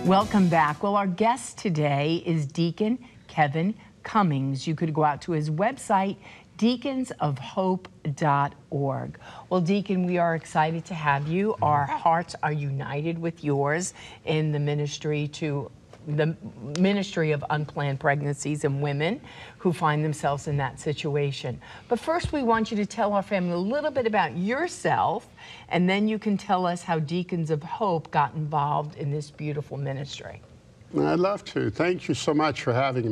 Welcome back. Well, our guest today is Deacon Kevin Cummings. You could go out to his website, deaconsofhope.org. Well, Deacon, we are excited to have you. Our hearts are united with yours in the ministry of unplanned pregnancies and women who find themselves in that situation. But first, we want you to tell our family a little bit about yourself, and then you can tell us how Deacons of Hope got involved in this beautiful ministry. I'd love to. Thank you so much for having me.